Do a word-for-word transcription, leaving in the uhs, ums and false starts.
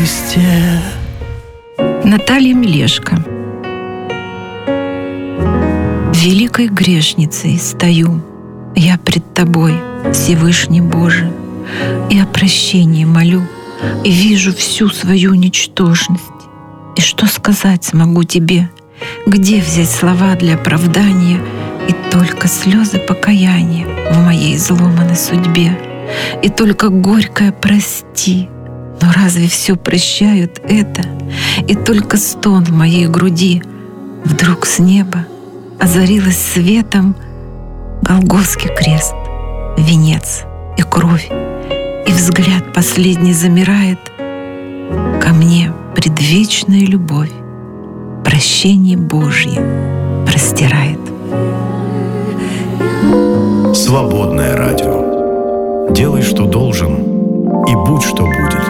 Христе. Наталья Мелешко. Великой грешницей стою я пред Тобой, Всевышний Боже, и о прощении молю, и вижу всю свою ничтожность. И что сказать смогу Тебе? Где взять слова для оправдания? И только слезы покаяния в моей изломанной судьбе, и только горькое «прости». Но разве все прощают это? И только стон в моей груди. Вдруг с неба озарилась светом Голгофский крест, венец и кровь, и взгляд последний замирает. Ко мне предвечная любовь прощение Божье простирает. Свободное радио. Делай, что должен, и будь, что будет.